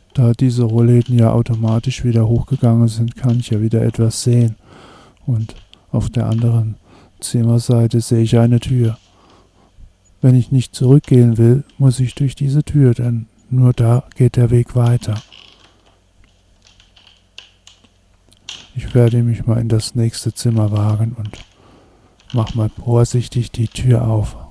Da diese Rollläden ja automatisch wieder hochgegangen sind, kann ich ja wieder etwas sehen. Und auf der anderen Zimmerseite sehe ich eine Tür. Wenn ich nicht zurückgehen will, muss ich durch diese Tür, denn nur da geht der Weg weiter. Ich werde mich mal in das nächste Zimmer wagen und mach mal vorsichtig die Tür auf.